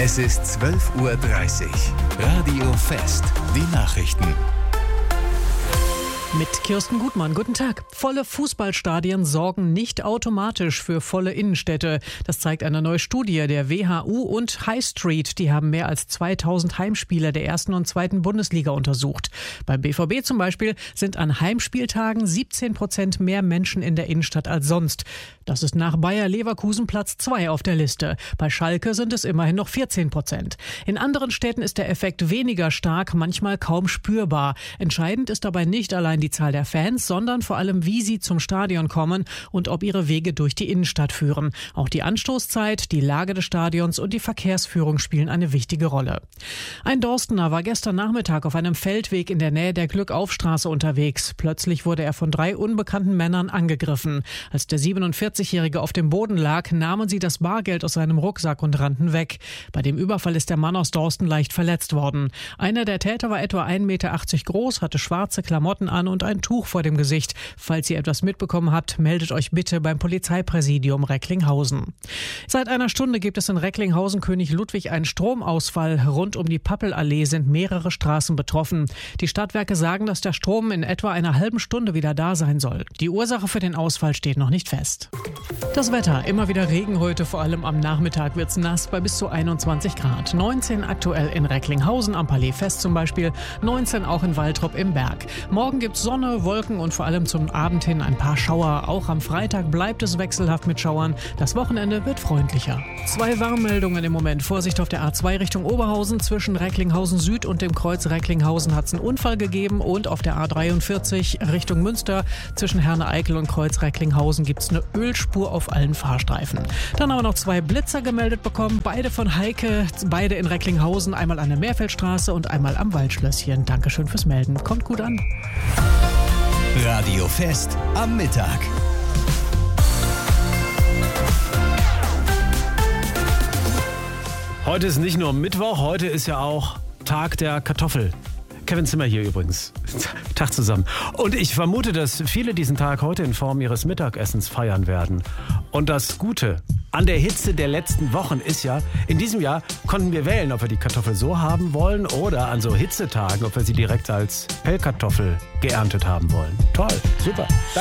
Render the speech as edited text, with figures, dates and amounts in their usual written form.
Es ist 12:30 Uhr. Radio Fest. Die Nachrichten. Mit Kirsten Gutmann. Guten Tag. Volle Fußballstadien sorgen nicht automatisch für volle Innenstädte. Das zeigt eine neue Studie der WHU und High Street. Die haben mehr als 2000 Heimspiele der ersten und zweiten Bundesliga untersucht. Beim BVB zum Beispiel sind an Heimspieltagen 17% mehr Menschen in der Innenstadt als sonst. Das ist nach Bayer Leverkusen Platz 2 auf der Liste. Bei Schalke sind es immerhin noch 14%. In anderen Städten ist der Effekt weniger stark, manchmal kaum spürbar. Entscheidend ist dabei nicht allein die Zahl der Fans, sondern vor allem, wie sie zum Stadion kommen und ob ihre Wege durch die Innenstadt führen. Auch die Anstoßzeit, die Lage des Stadions und die Verkehrsführung spielen eine wichtige Rolle. Ein Dorstener war gestern Nachmittag auf einem Feldweg in der Nähe der Glückaufstraße unterwegs. Plötzlich wurde er von 3 unbekannten Männern angegriffen. Als der 47-Jährige auf dem Boden lag, nahmen sie das Bargeld aus seinem Rucksack und rannten weg. Bei dem Überfall ist der Mann aus Dorsten leicht verletzt worden. Einer der Täter war etwa 1,80 Meter groß, hatte schwarze Klamotten an und ein Tuch vor dem Gesicht. Falls ihr etwas mitbekommen habt, meldet euch bitte beim Polizeipräsidium Recklinghausen. Seit einer Stunde gibt es in Recklinghausen König Ludwig einen Stromausfall. Rund um die Pappelallee sind mehrere Straßen betroffen. Die Stadtwerke sagen, dass der Strom in etwa einer halben Stunde wieder da sein soll. Die Ursache für den Ausfall steht noch nicht fest. Das Wetter, immer wieder Regen heute, vor allem am Nachmittag wird's nass bei bis zu 21 Grad. 19 aktuell in Recklinghausen, am Palais Fest zum Beispiel, 19 auch in Waltrop im Berg. Morgen gibt's Sonne, Wolken und vor allem zum Abend hin ein paar Schauer. Auch am Freitag bleibt es wechselhaft mit Schauern. Das Wochenende wird freundlicher. 2 Warnmeldungen im Moment. Vorsicht auf der A2 Richtung Oberhausen. Zwischen Recklinghausen Süd und dem Kreuz Recklinghausen hat es einen Unfall gegeben. Und auf der A43 Richtung Münster zwischen Herne-Eickel und Kreuz Recklinghausen gibt es eine Ölspur auf allen Fahrstreifen. Dann haben wir noch 2 Blitzer gemeldet bekommen. Beide von Heike, beide in Recklinghausen. Einmal an der Meerfeldstraße und einmal am Waldschlösschen. Dankeschön fürs Melden. Kommt gut an. Radio Fest am Mittag. Heute ist nicht nur Mittwoch, heute ist ja auch Tag der Kartoffel. Kevin Zimmer hier übrigens. Tag zusammen. Und ich vermute, dass viele diesen Tag heute in Form ihres Mittagessens feiern werden. Und das Gute an der Hitze der letzten Wochen ist ja, in diesem Jahr konnten wir wählen, ob wir die Kartoffel so haben wollen oder an so Hitzetagen, ob wir sie direkt als Pellkartoffel geerntet haben wollen. Toll, super. Danke.